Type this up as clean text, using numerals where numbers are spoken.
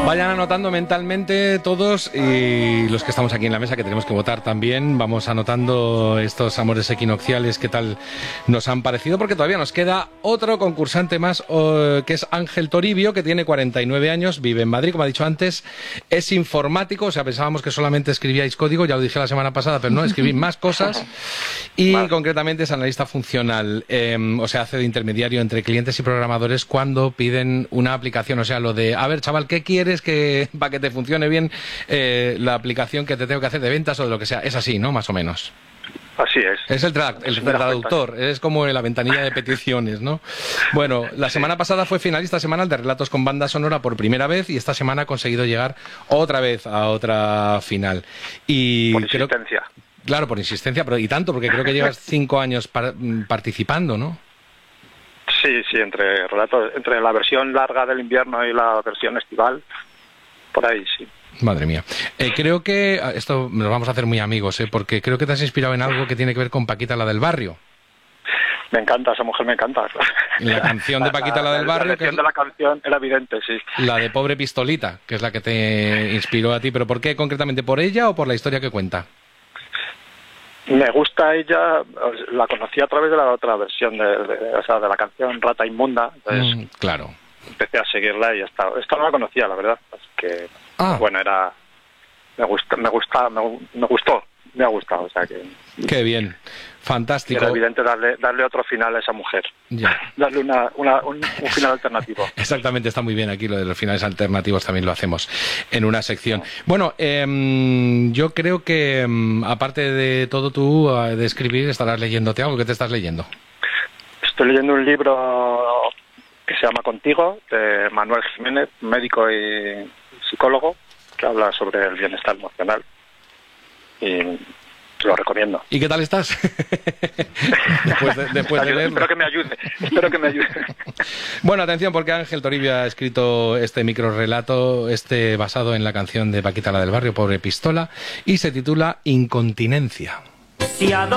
Vayan anotando mentalmente todos, y los que estamos aquí en la mesa, que tenemos que votar también, vamos anotando estos amores equinocciales, qué tal nos han parecido, porque todavía nos queda otro concursante más, que es Ángel Toribio, que tiene 49 años, vive en Madrid, como ha dicho antes, es informático, o sea, pensábamos que solamente escribíais código, ya lo dije la semana pasada, pero no, escribís más cosas, y concretamente es analista funcional, o sea, hace de intermediario entre clientes y programadores cuando piden una aplicación, o sea, lo de, a ver, chaval, ¿qué quieres que para que te funcione bien la aplicación que te tengo que hacer de ventas o de lo que sea? Es así, ¿no? Más o menos. Así es. Es el traductor, es como la ventanilla de peticiones, ¿no? Bueno, la semana pasada fue finalista semanal de Relatos con Banda Sonora por primera vez, y esta semana ha conseguido llegar otra vez a otra final. Y por insistencia. Claro, por insistencia, pero y tanto, porque creo que llevas 5 años participando, ¿no? Sí, entre la versión larga del invierno y la versión estival, por ahí sí. Madre mía. Creo que esto nos vamos a hacer muy amigos, porque creo que te has inspirado en algo que tiene que ver con Paquita, la del barrio. Me encanta, esa mujer me encanta. La canción de Paquita, la del barrio. La canción de la canción era evidente, sí. La de Pobre Pistolita, que es la que te inspiró a ti. ¿Pero por qué concretamente? ¿Por ella o por la historia que cuenta? Me gusta ella, la conocí a través de la otra versión de la canción Rata Inmunda. Entonces, claro. Empecé a seguirla y esta no la conocía, la verdad. Así que, bueno, me ha gustado, o sea que... Qué bien, fantástico. Era evidente darle otro final a esa mujer. Ya. Darle un final alternativo. Exactamente, está muy bien aquí lo de los finales alternativos, también lo hacemos en una sección. Bueno, yo creo que aparte de todo tú, de escribir, estarás leyéndote algo. ¿Qué te estás leyendo? Estoy leyendo un libro que se llama Contigo, de Manuel Jiménez, médico y psicólogo, que habla sobre el bienestar emocional. Y lo recomiendo. ¿Y qué tal estás? después de leerlo. Espero que me ayude. Bueno, atención, porque Ángel Toribio ha escrito este microrrelato, basado en la canción de Paquita, la del barrio, Pobre Pistola, y se titula Incontinencia.